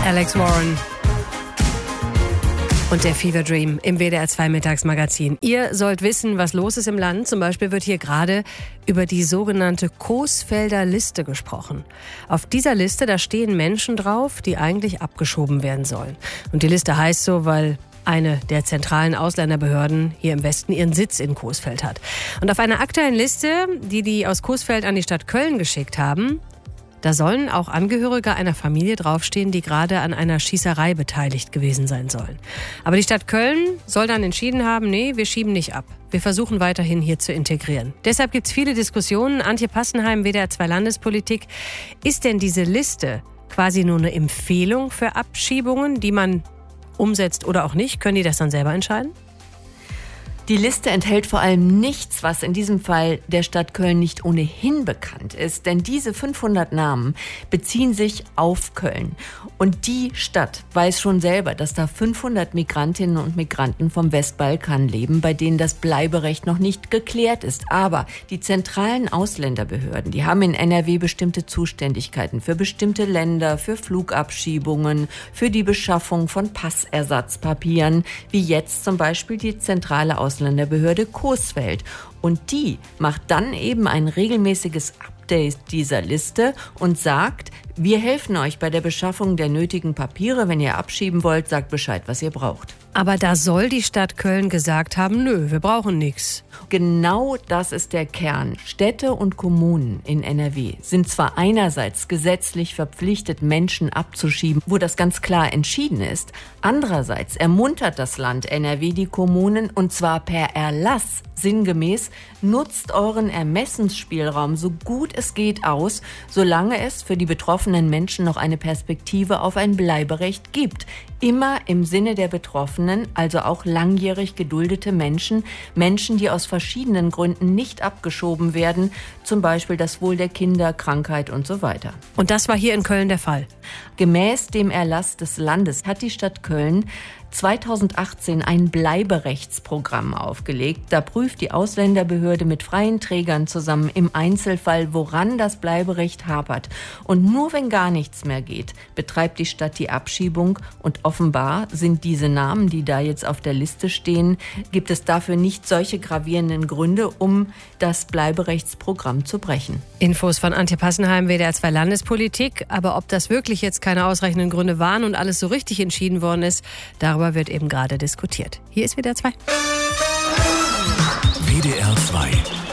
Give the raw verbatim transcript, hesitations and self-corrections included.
Alex Warren und der Fever Dream im W D R zwei Mittagsmagazin. Ihr sollt wissen, was los ist im Land. Zum Beispiel wird hier gerade über die sogenannte Coesfelder Liste gesprochen. Auf dieser Liste, da stehen Menschen drauf, die eigentlich abgeschoben werden sollen. Und die Liste heißt so, weil eine der zentralen Ausländerbehörden hier im Westen ihren Sitz in Coesfeld hat. Und auf einer aktuellen Liste, die die aus Coesfeld an die Stadt Köln geschickt haben, da sollen auch Angehörige einer Familie draufstehen, die gerade an einer Schießerei beteiligt gewesen sein sollen. Aber die Stadt Köln soll dann entschieden haben, nee, wir schieben nicht ab. Wir versuchen weiterhin hier zu integrieren. Deshalb gibt es viele Diskussionen. Antje Passenheim, W D R zwei Landespolitik. Ist denn diese Liste quasi nur eine Empfehlung für Abschiebungen, die man umsetzt oder auch nicht? Können die das dann selber entscheiden? Die Liste enthält vor allem nichts, was in diesem Fall der Stadt Köln nicht ohnehin bekannt ist. Denn diese fünfhundert Namen beziehen sich auf Köln. Und die Stadt weiß schon selber, dass da fünfhundert Migrantinnen und Migranten vom Westbalkan leben, bei denen das Bleiberecht noch nicht geklärt ist. Aber die zentralen Ausländerbehörden, die haben in N R W bestimmte Zuständigkeiten für bestimmte Länder, für Flugabschiebungen, für die Beschaffung von Passersatzpapieren, wie jetzt zum Beispiel die zentrale Ausländerbehörde. Ausländerbehörde Coesfeld. Und die macht dann eben ein regelmäßiges Update dieser Liste und sagt, wir helfen euch bei der Beschaffung der nötigen Papiere. Wenn ihr abschieben wollt, sagt Bescheid, was ihr braucht. Aber da soll die Stadt Köln gesagt haben, nö, wir brauchen nichts. Genau das ist der Kern. Städte und Kommunen in N R W sind zwar einerseits gesetzlich verpflichtet, Menschen abzuschieben, wo das ganz klar entschieden ist. Andererseits ermuntert das Land N R W die Kommunen, und zwar per Erlass, sinngemäß, nutzt euren Ermessensspielraum so gut es geht aus, solange es für die betroffenen Menschen noch eine Perspektive auf ein Bleiberecht gibt. Immer im Sinne der Betroffenen, also auch langjährig geduldete Menschen, Menschen, die aus verschiedenen Gründen nicht abgeschoben werden, zum Beispiel das Wohl der Kinder, Krankheit und so weiter. Und das war hier in Köln der Fall? Gemäß dem Erlass des Landes hat die Stadt Köln zweitausendachtzehn ein Bleiberechtsprogramm aufgelegt. Da prüft die Ausländerbehörde mit freien Trägern zusammen im Einzelfall, woran das Bleiberecht hapert. Und nur wenn gar nichts mehr geht, betreibt die Stadt die Abschiebung. Und offenbar sind diese Namen, die da jetzt auf der Liste stehen, gibt es dafür nicht solche gravierenden Gründe, um das Bleiberechtsprogramm zu brechen. Infos von Antje Passenheim, W D R zwei Landespolitik. Aber ob das wirklich jetzt keine ausreichenden Gründe waren und alles so richtig entschieden worden ist, darüber wird eben gerade diskutiert. Hier ist W D R zwei. W D R zwei